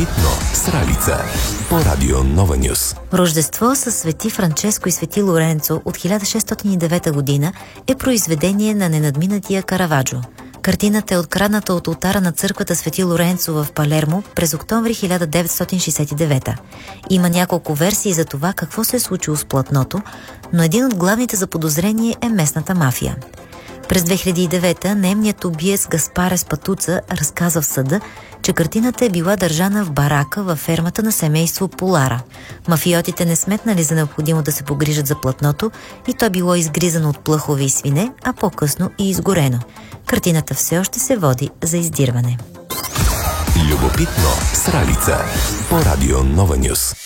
Любопитно с Ралица по Радио Нова Нюс. Рождество с свети Франческо и свети Лоренцо от 1609 година е произведение на ненадминатия Караваджо. Картината е открадната от олтара на църквата Свети Лоренцо в Палермо през октомври 1969. Има няколко версии за това какво се е случило с платното, но един от главните заподозрения е местната мафия. През 2009 наемният убиец Гаспаре Спатуца разказа в съда, че картината е била държана в барака във фермата на семейство Полара. Мафиотите не сметнали за необходимо да се погрижат за платното и то било изгризано от плъхове и свине, а по-късно и изгорено. Картината все още се води за издирване. Любопитно с Ралица по Радио Нова Нюс.